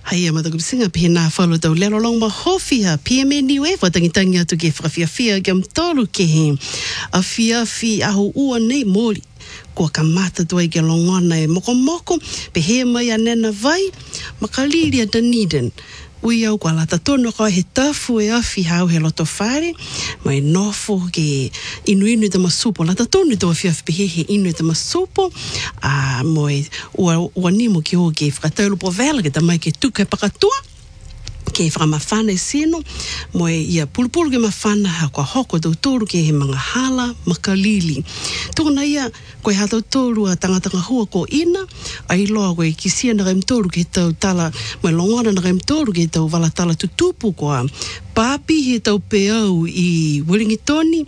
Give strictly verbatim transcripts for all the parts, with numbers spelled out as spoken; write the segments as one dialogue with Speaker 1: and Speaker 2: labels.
Speaker 1: Hai ama taku singa pena follow tau lelo long ma hofia P M N U E watangi tangi atu ke whakawhia fia ke amtolu ke he a fia fi aho ua nei mori kua kamata tua i ke longona e moko moko pe he mai anena vai makaliri a Dunedin ui au kwa lata tono kau he tafu e afi hau he loto whare mai nofo ke inu inu te masupo lata tono i toa whiawhi pehe he inu te masupo a moe ua, ua nimo ki ho ke whakataulu po vela ke tamai ke tuka e pakatua ke whakamawhana e sino moe ia pulupulu ke mawhana ha kua hoko tau tōru ke he mga hala makalili tōna ia koe hatau tōru a tangatanga hua ko ina a iloa koe kisia na kaim tōru ke tau tala moe longona na kaim tōru ke tau wala tala tutupu koa papi he tau peau i Wellingtoni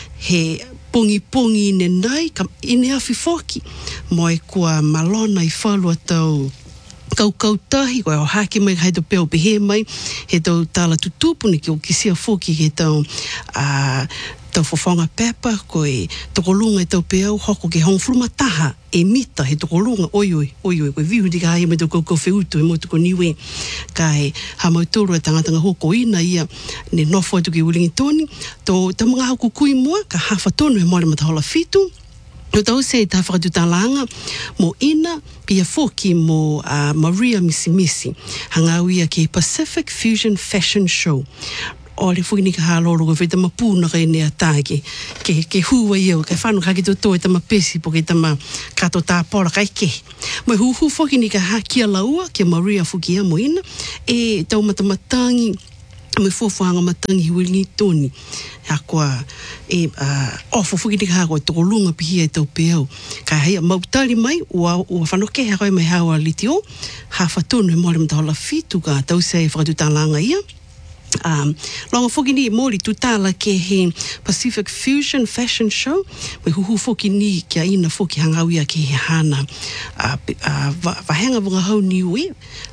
Speaker 1: he pongi pongi ine nai ine afi foki moe kua malona i whalua tau kau kau tahi, koe o hake mai hei tau peo pehe mai, he tau tala tutupu ni ki o kisia foki he tau uh, tau fofonga pepa, koe tokolunga e tau peo hoko ke hong fruma taha e mita he tokolunga, oi oi, oi oi, koe vihu tika hai mai tau kau wheutu e mo tuko niwe, ka he hamautoro e tangatanga hoko ina ia ne nofo atu ki Wellingtoni, tau ta mga hau kukui mua, ka hafa tonu he mole matahola fitu, no tau se ta whakatutalanga mo ina pia foki mo uh, Maria Misimisi hangau ia ke Pacific Fusion Fashion Show o le fuki ni ka haloro ko feta mapuna ka ine atake ke ke hua ia ka fanu ka ki to to ta mapesi po ke ta ma kato ta pora kai ke mo hu hu foki ni ka hakia laua ke Maria fuki mo ina e tau matamatangi me fofoanga matangi Wellingtoni hakua e uh, ofo fuki ni ka ko to lunga pi e tau peo ka hea mautali mai ua ua whanoke hako mai hawa litio ha fatonu e mole mtahola fitu ka tau se e whakatutalanga ia Um, longa foki ni mori tutala ke he Pacific Fusion Fashion Show me huhu foki ni kia ina foki hangau ia ke he hana uh, uh, vahenga vunga hau niwe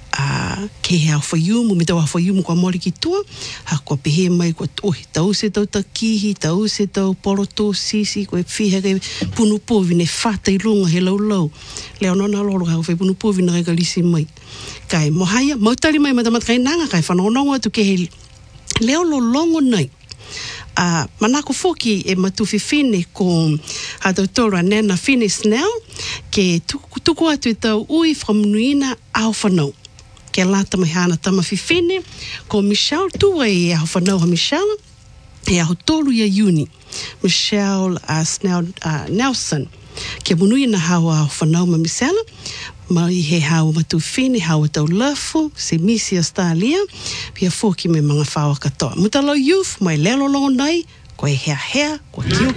Speaker 1: uh, ke he au whaiumu me tau au whaiumu kua mori ki tua ha kua pehe mai kua ohi tau se tau takihi tau se tau poroto sisi koe whihe ke punu povi ne whata i lunga he lau lau leo nona loro ka whai punu povi na kai kalisi mai kai mohaya mautali mai matamat kai nanga kai whanonongo atu ke he leo lo longo nei uh, manako foki e matufi fine ko hatau tora nena fine snell ke tuku, tuku atu e tau ui from nuina au whanau ke lata mai hana tama fifine ko Michelle tua e au whanau ha Michelle e au tolu ia uni Michelle uh, Snell uh, Nelson ke munuina hawa au whanau ma Michelle mai he hau matu fine hau tau lafu se misi Australia pia foki me mga whawa katoa mutalo youth mai lelo longo nai koe hea hea koe kiu